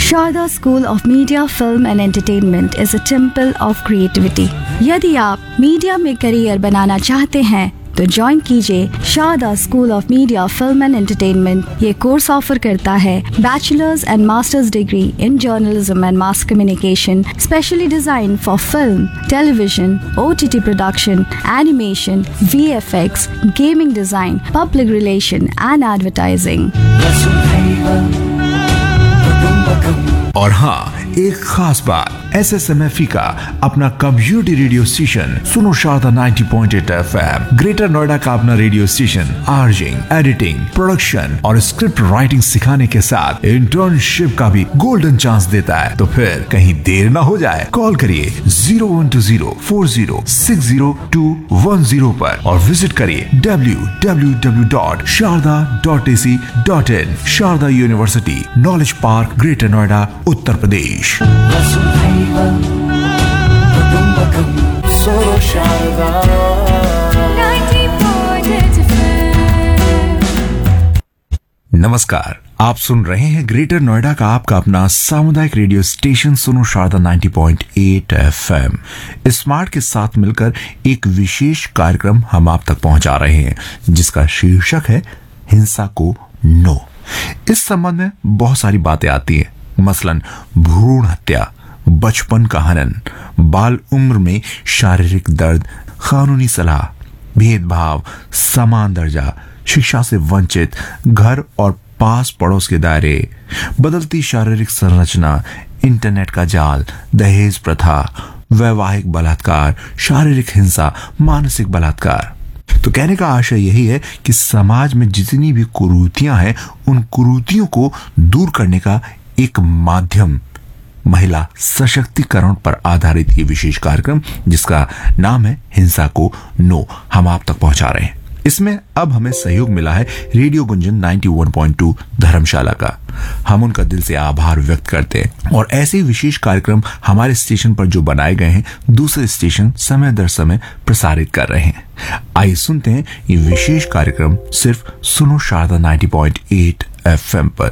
Sharda School of Media, Film and Entertainment is a temple of creativity. यदि आप media में career बनाना चाहते हैं तो ज्वाइन कीजिए Sharda school of media, film and entertainment. ये कोर्स ऑफर करता है bachelors and masters degree in journalism and mass communication, specially design for film, television, OTT production, animation, VFX, gaming design, public relation and advertising. और हाँ, एक खास बात, SSMFE का अपना कम्युनिटी रेडियो स्टेशन सुनो शारदा 90.8 FM, ग्रेटर नोएडा का अपना रेडियो स्टेशन आर्जिंग, एडिटिंग, प्रोडक्शन और स्क्रिप्ट राइटिंग सिखाने के साथ इंटर्नशिप का भी गोल्डन चांस देता है। तो फिर कहीं देर ना हो जाए, कॉल करिए 012040600210 पर और विजिट करिए www.sharda.ac.in। Sharda university, knowledge park, greater Noida, Uttar Pradesh. नमस्कार, आप सुन रहे हैं ग्रेटर नोएडा का आपका अपना सामुदायिक रेडियो स्टेशन सुनो शारदा 90.8 FM। स्मार्ट के साथ मिलकर एक विशेष कार्यक्रम हम आप तक पहुंचा रहे हैं जिसका शीर्षक है हिंसा को नो। इस संबंध में बहुत सारी बातें आती हैं, मसलन भ्रूण हत्या, बचपन का हनन, बाल उम्र में शारीरिक दर्द, कानूनी सलाह, भेदभाव, समान दर्जा, शिक्षा से वंचित, घर और पास पड़ोस के दायरे, बदलती शारीरिक संरचना, इंटरनेट का जाल, दहेज प्रथा, वैवाहिक बलात्कार, शारीरिक हिंसा, मानसिक बलात्कार। तो कहने का आशय यही है कि समाज में जितनी भी कुरीतियां हैं, उन कुरीतियों को दूर करने का एक माध्यम महिला सशक्तिकरण पर आधारित ये विशेष कार्यक्रम जिसका नाम है हिंसा को नो, हम आप तक पहुंचा रहे हैं। इसमें अब हमें सहयोग मिला है रेडियो गुंजन 91.2 धर्मशाला का। हम उनका दिल से आभार व्यक्त करते हैं और ऐसे विशेष कार्यक्रम हमारे स्टेशन पर जो बनाए गए हैं दूसरे स्टेशन समय दर समय प्रसारित कर रहे हैं। आइए सुनते हैं ये विशेष कार्यक्रम सिर्फ सुनो शारदा 90.8 FM पर।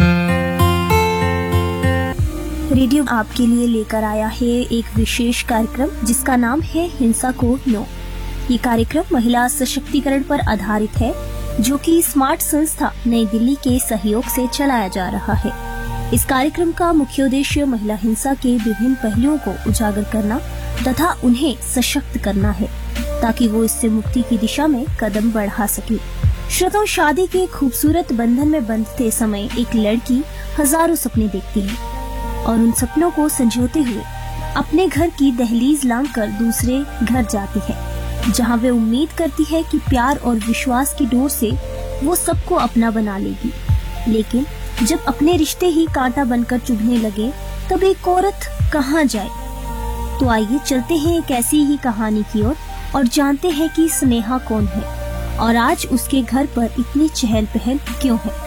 रेडियो आपके लिए लेकर आया है एक विशेष कार्यक्रम जिसका नाम है हिंसा को नो। ये कार्यक्रम महिला सशक्तिकरण पर आधारित है जो कि स्मार्ट संस्था नई दिल्ली के सहयोग से चलाया जा रहा है। इस कार्यक्रम का मुख्य उद्देश्य महिला हिंसा के विभिन्न पहलुओं को उजागर करना तथा उन्हें सशक्त करना है ताकि वो इससे मुक्ति की दिशा में कदम बढ़ा सके। श्रोताओं, शादी के खूबसूरत बंधन में बंधते समय एक लड़की हजारों सपने देखती है और उन सपनों को संजोते हुए अपने घर की दहलीज लांघकर दूसरे घर जाती है जहां वे उम्मीद करती है कि प्यार और विश्वास की डोर से वो सबको अपना बना लेगी। लेकिन जब अपने रिश्ते ही कांटा बनकर चुभने लगे तब एक औरत कहां जाए। तो आइए चलते हैं एक ऐसी ही कहानी की ओर और जानते हैं कि स्नेहा कौन है और आज उसके घर पर इतनी चहल पहल क्यों है।